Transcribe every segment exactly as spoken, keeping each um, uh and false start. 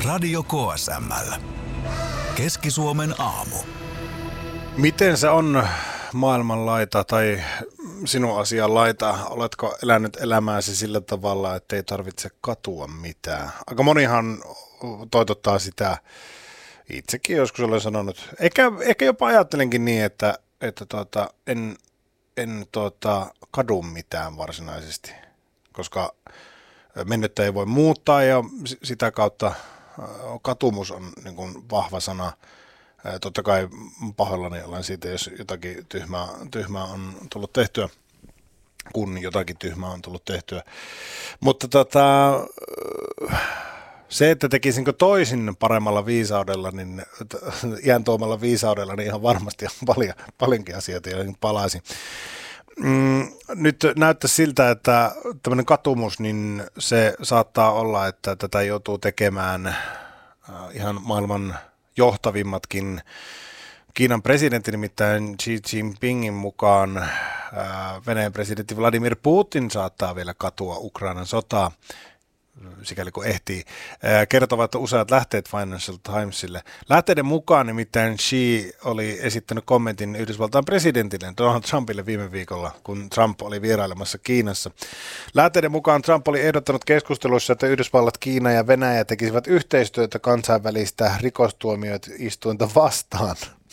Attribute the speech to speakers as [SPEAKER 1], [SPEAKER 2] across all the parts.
[SPEAKER 1] Radio K S M L. Keski-Suomen aamu.
[SPEAKER 2] Miten se on maailmanlaita tai sinun asian laita? Oletko elänyt elämääsi sillä tavalla, että ei tarvitse katua mitään? Aika monihan toitottaa sitä. Itsekin joskus olen sanonut. Ehkä, ehkä jopa ajattelenkin niin, että, että tuota, en, en tuota, kadu mitään varsinaisesti, koska mennyttä ei voi muuttaa ja sitä kautta katumus on niin kuin vahva sana. Totta kai pahoillani olen siitä, jos jotakin tyhmää, tyhmää on tullut tehtyä, kun jotakin tyhmää on tullut tehtyä. Mutta tota, se, että tekisinkö toisin paremmalla viisaudella, niin iän tuomalla viisaudella, niin ihan varmasti on paljon, paljonkin asioita, joihin palaisin. Mm, nyt näyttää siltä, että tämmöinen katumus, niin se saattaa olla, että tätä joutuu tekemään äh, ihan maailman johtavimmatkin. Kiinan presidentti, nimittäin Xi Jinpingin mukaan äh, Venäjän presidentti Vladimir Putin saattaa vielä katua Ukrainan sotaa, sikäli kun ehtii, kertovat useat lähteet Financial Timesille. Lähteiden mukaan nimittäin Xi oli esittänyt kommentin Yhdysvaltain presidentille Donald Trumpille viime viikolla, kun Trump oli vierailemassa Kiinassa. Lähteiden mukaan Trump oli ehdottanut keskustelussa, että Yhdysvallat, Kiina ja Venäjä tekisivät yhteistyötä kansainvälistä rikostuomioistuinta vastaan.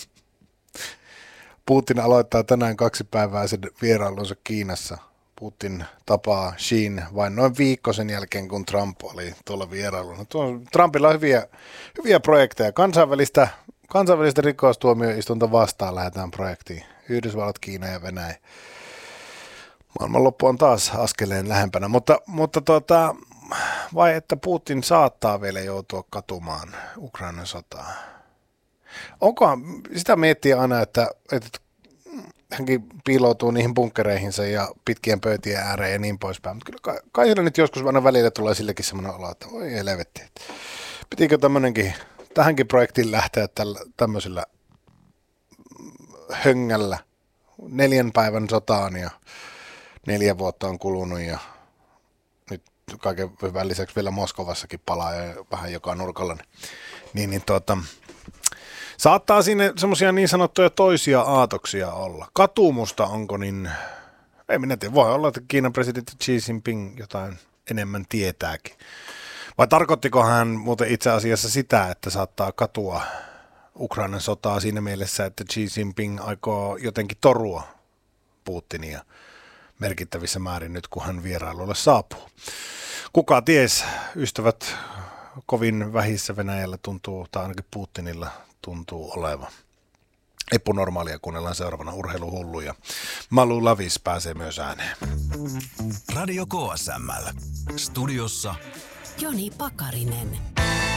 [SPEAKER 2] Putin aloittaa tänään kaksipäiväisen vierailunsa Kiinassa. Putin tapaa Xin vain noin viikko sen jälkeen, kun Trump oli tuolla vierailulla. Trumpilla on hyviä, hyviä projekteja. Kansainvälistä, kansainvälistä rikostuomioistuinta vastaan lähdetään projektiin. Yhdysvallat, Kiina ja Venäjä. Maailmanloppu on taas askeleen lähempänä, mutta, mutta tuota, vai että Putin saattaa vielä joutua katumaan Ukrainan sotaa? Onkohan, sitä miettii aina, että, että hänkin piiloutuu niihin bunkkereihinsa ja pitkien pöytien ääreen ja niin poispäin. Mutta kyllä kai, kai siellä nyt joskus aina välillä tulee sillekin semmoinen olo, että voi helvetti. Pitikö tämmöinenkin, tähänkin projektiin lähteä tällä, tämmöisellä höngällä. Neljän päivän sotaan ja neljä vuotta on kulunut ja nyt kaiken hyvän lisäksi vielä Moskovassakin palaa ja vähän joka nurkalla. Niin, niin tuota... Saattaa siinä semmoisia niin sanottuja toisia aatoksia olla. Katumusta onko niin, ei minä tiedä, voi olla, että Kiinan presidentti Xi Jinping jotain enemmän tietääkin. Vai tarkoittiko hän muuten itse asiassa sitä, että saattaa katua Ukrainan sotaa siinä mielessä, että Xi Jinping aikoo jotenkin torua Putinia merkittävissä määrin nyt, kun hän vierailulle saapuu. Kuka ties, ystävät kovin vähissä Venäjällä tuntuu, tai ainakin Putinilla tuntuu olevan. Epänormaalia, kuunnellaan seuraavana urheiluhulluja. Malu Lavis pääsee myös ääneen.
[SPEAKER 1] Radio K S M L. Studiossa
[SPEAKER 3] Joni Pakarinen.